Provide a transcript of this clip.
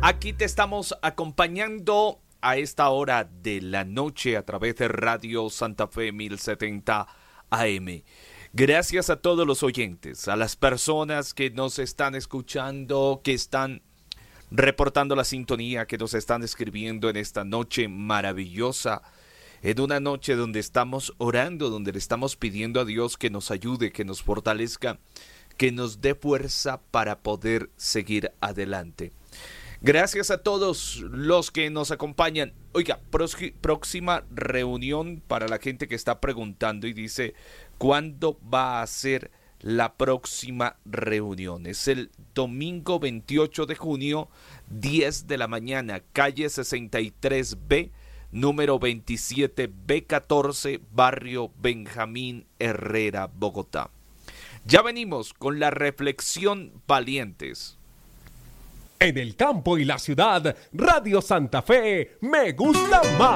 Aquí te estamos acompañando a esta hora de la noche a través de Radio Santa Fe 1070 AM. Gracias a todos los oyentes, a las personas que nos están escuchando, que están reportando la sintonía, que nos están escribiendo en esta noche maravillosa, en una noche donde estamos orando, donde le estamos pidiendo a Dios que nos ayude, que nos fortalezca, que nos dé fuerza para poder seguir adelante. Gracias a todos los que nos acompañan. Oiga, próxima reunión para la gente que está preguntando y dice, ¿cuándo va a ser la próxima reunión? Es el domingo 28 de junio, 10 de la mañana, calle 63B, número 27B14, barrio Benjamín Herrera, Bogotá. Ya venimos con la reflexión Valientes. En el campo y la ciudad, Radio Santa Fe me gusta más.